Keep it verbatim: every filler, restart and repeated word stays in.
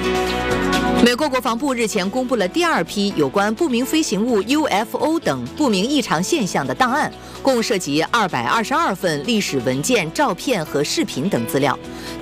美国国防部日前公布了第二批有关不明飞行物 U F O 等不明异常现象的档案，共涉及二百二十二份历史文件、照片和视频等资料。